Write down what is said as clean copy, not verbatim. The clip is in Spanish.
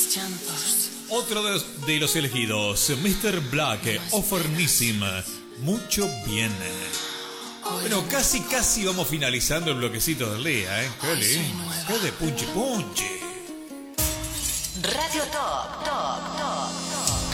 Otro de los elegidos, Mr. Black, Offerníssim, Mucho Bien. Bueno, casi vamos finalizando el bloquecito del día, ¿eh? ¡Qué lindo! ¡Qué de punche! Radio Top.